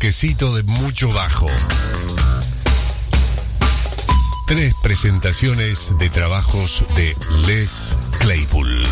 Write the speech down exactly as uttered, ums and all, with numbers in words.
toquecito de mucho bajo. Tres presentaciones de trabajos de Les Claypool.